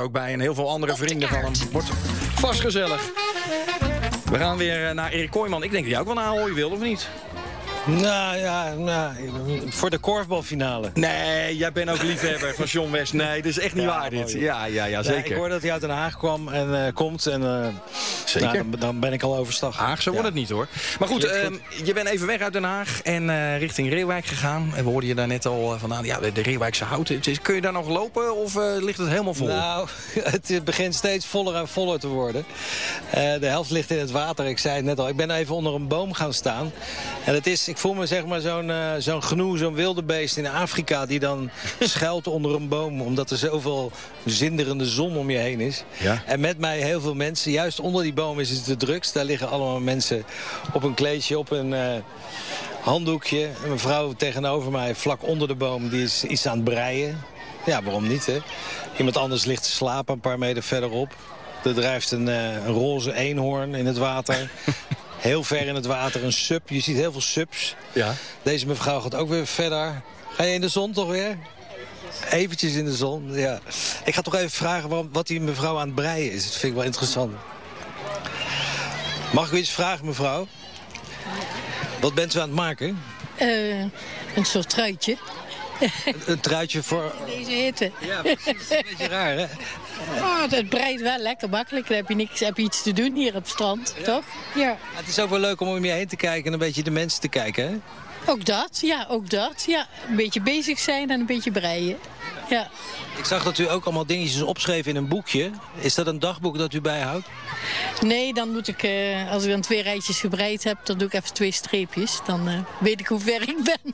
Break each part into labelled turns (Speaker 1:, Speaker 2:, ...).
Speaker 1: ook bij. En heel veel andere vrienden van hem. Wordt vast gezellig. We gaan weer naar Erik Kooijman. Ik denk dat jij ook wel naar Ahoy wil, of niet?
Speaker 2: Nou, voor de korfbalfinale.
Speaker 1: Nee, jij bent ook liefhebber van John West. Nee, dat is echt niet waar dit. Ja, zeker.
Speaker 2: Ik hoor dat hij uit Den Haag kwam en komt. En,
Speaker 1: zeker.
Speaker 2: Dan ben ik al overstag.
Speaker 1: Haagse wordt het niet, hoor. Maar goed, je bent even weg uit Den Haag en richting Reeuwijk gegaan. En we hoorden je daar net al vandaan. Ja, de Reeuwijkse hout. Kun je daar nog lopen of ligt het helemaal vol?
Speaker 2: Nou, het begint steeds voller en voller te worden. De helft ligt in het water. Ik zei het net al. Ik ben even onder een boom gaan staan. En het is... Ik voel me zeg maar zo'n gnoe, zo'n wildebeest in Afrika... die dan schuilt onder een boom... omdat er zoveel zinderende zon om je heen is.
Speaker 1: Ja.
Speaker 2: En met mij heel veel mensen. Juist onder die boom is het de drukst. Daar liggen allemaal mensen op een kleedje, op een handdoekje. En mijn vrouw tegenover mij, vlak onder de boom... die is iets aan het breien. Ja, waarom niet, hè? Iemand anders ligt te slapen een paar meter verderop. Er drijft een roze eenhoorn in het water... Heel ver in het water, een sub. Je ziet heel veel subs.
Speaker 1: Ja.
Speaker 2: Deze mevrouw gaat ook weer verder. Ga je in de zon toch weer? Eventjes in de zon, ja. Ik ga toch even vragen wat die mevrouw aan het breien is. Dat vind ik wel interessant. Mag ik u iets vragen, mevrouw? Wat bent u aan het maken?
Speaker 3: Een soort truitje.
Speaker 2: Een truitje voor...
Speaker 3: Deze hitte.
Speaker 2: Ja, precies. Een beetje raar, hè?
Speaker 3: Oh, het breidt wel lekker makkelijk. Dan heb je iets te doen hier op het strand, toch? Ja.
Speaker 2: Het is ook wel leuk om je heen te kijken en een beetje de mensen te kijken, hè?
Speaker 3: Ook dat. Ja, een beetje bezig zijn en een beetje breien. Ja.
Speaker 2: Ik zag dat u ook allemaal dingetjes opschreef in een boekje. Is dat een dagboek dat u bijhoudt?
Speaker 3: Nee, dan moet ik, als ik dan 2 rijtjes gebreid heb, dan doe ik even 2 streepjes. Dan weet ik hoe ver ik ben.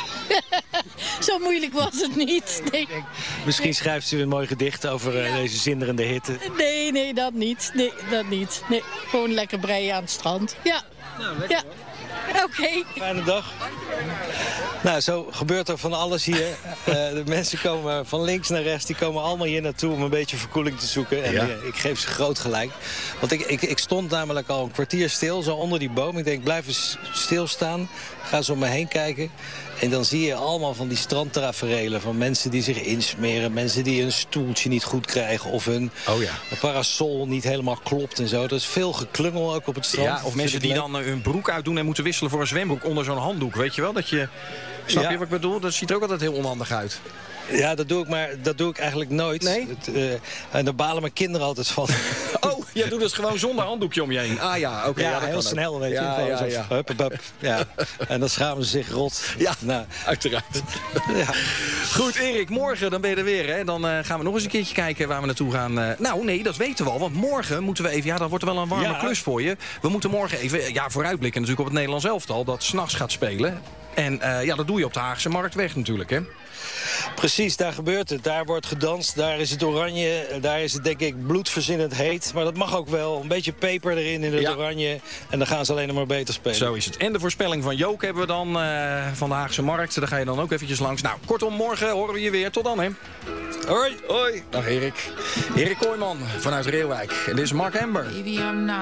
Speaker 3: Zo moeilijk was het niet. Nee.
Speaker 2: Misschien schrijft u een mooi gedicht over deze zinderende hitte.
Speaker 3: Nee, dat niet. Nee, dat niet. Nee, gewoon lekker breien aan het strand. Ja.
Speaker 2: Nou, lekker
Speaker 3: ja. Oké.
Speaker 2: Fijne dag. Nou, zo gebeurt er van alles hier. De mensen komen van links naar rechts. Die komen allemaal hier naartoe om een beetje verkoeling te zoeken. En ik geef ze groot gelijk. Want ik stond namelijk al een kwartier stil, zo onder die boom. Ik denk, blijf eens stilstaan. Ga zo om me heen kijken. En dan zie je allemaal van die strandtaferelen. Van mensen die zich insmeren. Mensen die een stoeltje niet goed krijgen. Of hun parasol niet helemaal klopt en zo. Er is veel geklungel ook op het strand.
Speaker 1: Ja, of mensen die dan hun broek uitdoen en moeten wisselen voor een zwembroek onder zo'n handdoek. Weet je wel? Dat je... Snap je wat ik bedoel? Dat ziet er ook altijd heel onhandig uit.
Speaker 2: Ja, dat doe ik eigenlijk nooit.
Speaker 1: Nee?
Speaker 2: En daar balen mijn kinderen altijd van.
Speaker 1: Oh, jij doet dus gewoon zonder handdoekje om je heen. Ah ja, oké.
Speaker 2: Ja, heel snel, weet je.
Speaker 1: Ja.
Speaker 2: Hup. Ja. En dan schamen ze zich rot.
Speaker 1: Ja,
Speaker 2: nou.
Speaker 1: uiteraard.
Speaker 2: Ja.
Speaker 1: Goed, Erik, morgen dan ben je er weer. Hè? Dan gaan we nog eens een keertje kijken waar we naartoe gaan. Nou, nee, dat weten we al. Want morgen moeten we even... Ja, dat wordt wel een warme klus voor je. We moeten morgen even vooruitblikken natuurlijk op het Nederlands elftal. Dat 's nachts gaat spelen. En dat doe je op de Haagse Marktweg natuurlijk, hè?
Speaker 2: Precies, daar gebeurt het. Daar wordt gedanst, daar is het oranje. Daar is het, denk ik, bloedverzinnend heet. Maar dat mag ook wel. Een beetje peper erin in het oranje. En dan gaan ze alleen nog maar beter spelen.
Speaker 1: Zo is het. En de voorspelling van Jook hebben we dan van de Haagse Markt. Daar ga je dan ook eventjes langs. Nou, kortom, morgen horen we je weer. Tot dan, hè.
Speaker 2: Hoi.
Speaker 1: Hoi. Dag, Erik. Erik Kooijman vanuit Reeuwijk. En dit is Mark Amber.